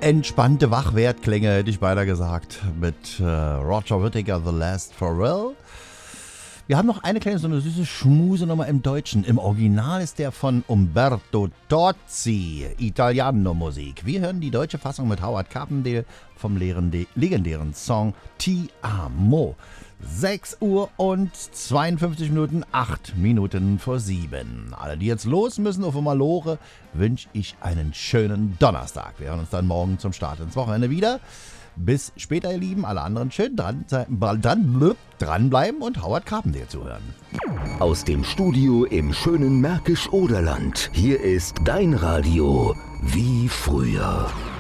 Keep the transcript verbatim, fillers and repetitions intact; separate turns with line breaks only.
Entspannte Wachwertklänge, hätte ich beinahe gesagt, mit äh, Roger Whittaker, The Last Farewell. Wir haben noch eine kleine, so eine süße Schmusenummer im Deutschen. Im Original ist der von Umberto Tozzi, Italiano-Musik. Wir hören die deutsche Fassung mit Howard Carpendale vom legendären Song Ti Amo. sechs Uhr und zweiundfünfzig Minuten, acht Minuten vor sieben. Alle, die jetzt los müssen auf Malore, wünsche ich einen schönen Donnerstag. Wir hören uns dann morgen zum Start ins Wochenende wieder. Bis später, ihr Lieben. Alle anderen schön dran, dran, blub, dranbleiben und Howard Carpendale zuhören.
Aus dem Studio im schönen Märkisch-Oderland. Hier ist dein Radio wie früher.